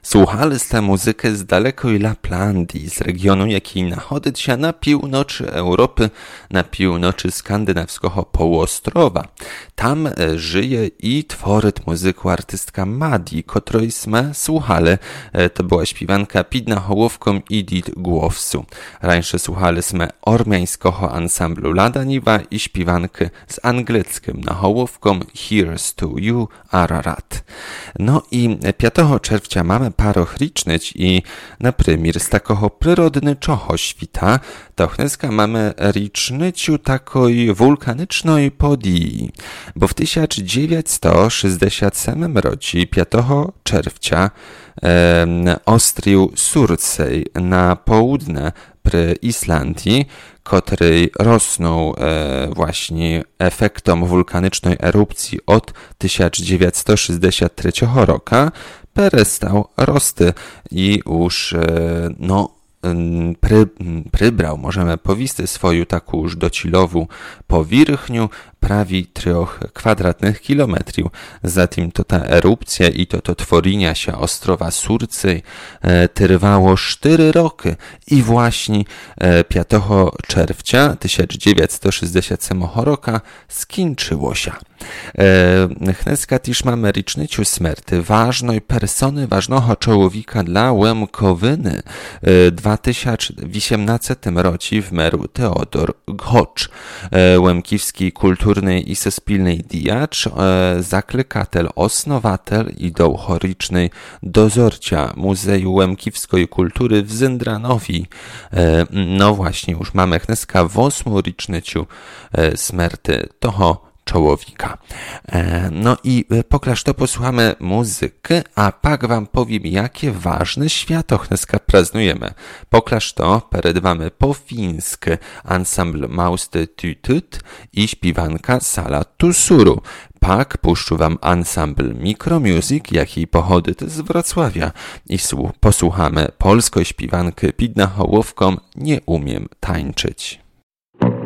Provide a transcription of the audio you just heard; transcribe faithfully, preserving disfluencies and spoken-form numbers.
Słuchali ste muzykę z dalekiej Laplandii, z regionu, jaki nachodzi się na północy Europy, na północy skandynawskiego półostrowa. Tam żyje i tworzy muzykę artystka Madi, której sme słuchali. To była śpiewanka pod nahołówką Edith Głowsu. Rańsze słuchali sme ormiańskiego ansamblu Lada Niwa i śpiewankę z angielskim nahołówką Here's to You Ararat. No i piątego czerwca mamy parochricznyć i na premier z takiego przyrodniczego świta to dneska mamy ricznyciu takiej wulkanycznej podii, bo w tysiąc dziewięćset sześćdziesiątym ósmym roku piątego czerwca e, ostrił Surcej na południe przy Islandii, której rosną e, właśnie efektom wulkanycznej erupcji od tysiąc dziewięćset sześćdziesiątego trzeciego roku, perestał rosty i już e, no Pry, przybrał, możemy powiedzieć, swoją taką już docilową powierzchnię prawie troch kwadratnych kilometrów. Zatem to ta erupcja i to to tworzenie się ostrowa Surcej e, trwało cztery roki i właśnie e, piątego czerwca tysiąc dziewięćset sześćdziesiątego ósmego roku skończyło się. E, Dneska też mamy ricznyciu śmierci ważnej persony, ważnego człowieka dla Łemkowyny. E, w dwa tysiące osiemnastym roku wmerł Teodor Gocz, e, łemkiwski kulturny i sospilnej dijacz, e, zaklikatel, osnowatel i dołchoricznej dozorcia Muzeum Łemkiwskiej Kultury w Zindranowi. E, no właśnie, już mamy dneska w ósmą ricznyciu e, śmierci toho człowieka. E, no i poklaż to posłuchamy muzykę, a pak wam powiem, jakie ważne święto dneska praznujemy. Poklaż to peredwamy po fińsku ansambl Mauste Tytyt i śpiewanka Sala Tusuru. Pak puszczu wam ansambl Micromusic, jaki pochodzi z Wrocławia i posłuchamy polskiej śpiewanki pod nahołówką Nie umiem tańczyć.